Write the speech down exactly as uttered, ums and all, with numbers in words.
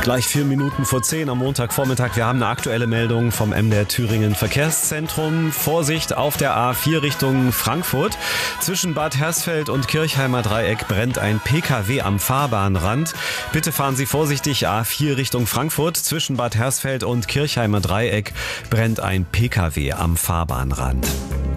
Gleich vier Minuten vor zehn am Montagvormittag. Wir haben eine aktuelle Meldung vom M D R Thüringen Verkehrszentrum. Vorsicht auf der A vier Richtung Frankfurt. Zwischen Bad Hersfeld und Kirchheimer Dreieck brennt ein P K W am Fahrbahnrand. Bitte fahren Sie vorsichtig. A vier Richtung Frankfurt. Zwischen Bad Hersfeld und Kirchheimer Dreieck brennt ein P K W am Fahrbahnrand.